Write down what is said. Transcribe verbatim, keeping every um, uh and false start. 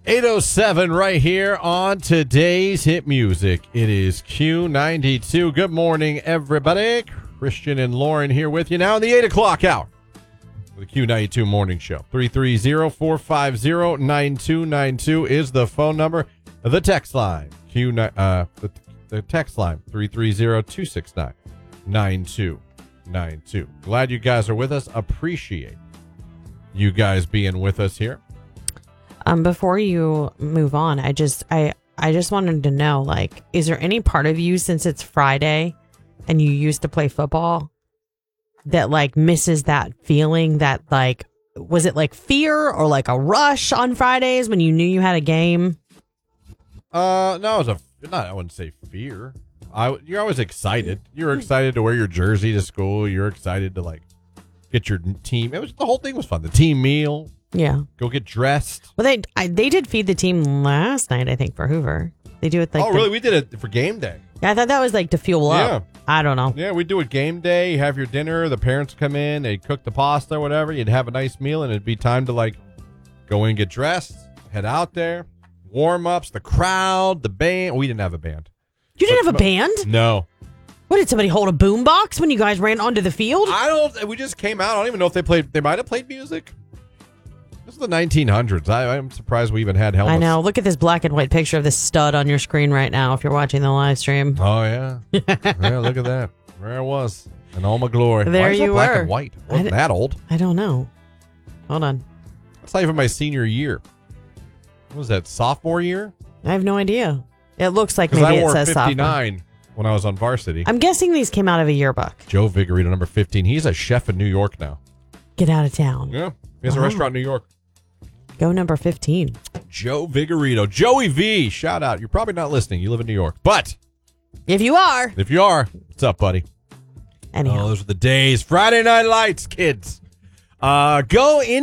eight oh seven right here on today's hit music. It is Q ninety-two. Good morning, everybody. Christian and Lauren here with you now in the eight o'clock hour. The Q ninety-two morning show. three three zero, four five zero, nine two nine two is the phone number. The text line. Q uh the, the text line three three zero, two six nine, nine two nine two. Glad you guys are with us. Appreciate you guys being with us here. Um, before you move on, I just I I just wanted to know, like, is there any part of you, since it's Friday and you used to play football, that like misses that feeling that, like, was it like fear or like a rush on Fridays when you knew you had a game? Uh, no, it was a not. I wouldn't say fear. I you're always excited. You're excited to wear your jersey to school. You're excited to like get your team. It was the whole thing was fun. The team meal. Yeah. Go get dressed. Well, they I, they did feed the team last night, I think, for Hoover. They do it like oh, the, really? We did it for game day. Yeah, I thought that was like to fuel up. Yeah. I don't know. Yeah, we do it game day. You have your dinner. The parents come in. They cook the pasta or whatever. You'd have a nice meal, and it'd be time to like go in, get dressed, head out there, warm ups, the crowd, the band. We didn't have a band. You didn't But- have a band? No. What, did somebody hold a boombox when you guys ran onto the field? I don't. We just came out. I don't even know if they played. They might have played music. This is the nineteen hundreds. I, I'm surprised we even had helmets. I know. Look at this black and white picture of this stud on your screen right now if you're watching the live stream. Oh, yeah. Yeah, look at that. There it was. In all my glory. There Why is that you black were. and white? I Wasn't d- that old? I don't know. Hold on. That's not even my senior year. What was that, sophomore year? I have no idea. It looks like Because maybe I wore it says sophomore. fifty-nine when I was on varsity. I'm guessing these came out of a yearbook. Joe Vigorito, number fifteen. He's a chef in New York now. Get out of town. Yeah. He has a Wow. restaurant in New York. Go number fifteen. Joe Vigorito. Joey V. Shout out. You're probably not listening. You live in New York. But If you are. if you are, what's up, buddy? Anyhow. Oh, those were the days. Friday Night Lights, kids. Uh, go in.